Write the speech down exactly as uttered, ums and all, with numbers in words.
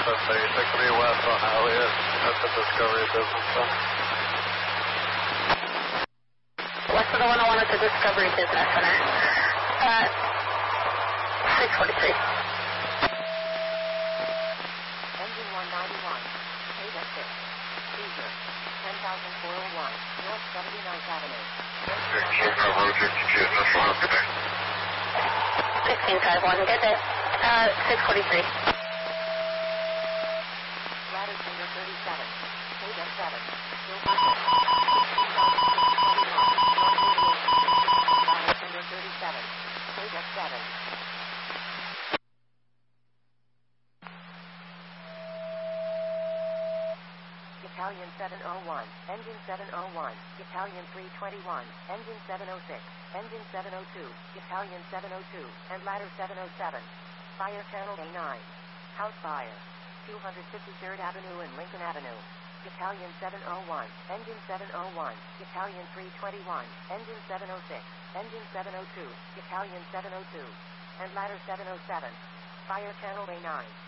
but basically west on Elliott at the Discovery Business Center. West of the one oh one at the Discovery Business Center. Uh, six forty-three. Engine one ninety-one. Eight at six. Caesar. ten thousand four oh one. North seventy-ninth Avenue. sixteen five one. Get it. Uh, six forty-three. Ladder finger thirty-seven. Eight at seven. Silver six. sixteen thousand six hundred twenty-one. North eighty-eighth Street. Ladder finger thirty-seven. Eight at seven. Italian seven oh one, engine seven oh one, Italian three twenty-one, engine seven oh six, engine seven oh two, Italian seven oh two, and ladder seven oh seven. Fire channel A nine. House fire. two hundred fifty-third Avenue and Lincoln Avenue. Italian seven oh one, engine seven oh one, Italian three twenty-one, engine seven oh six, engine seven oh two, Italian seven oh two, and ladder seven oh seven. Fire channel A nine.